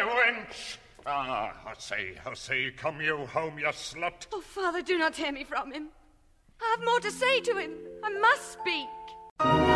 wench! Ah, Hussy, come you home, you slut. Oh, Father, do not tear me from him. I have more to say to him. I must speak.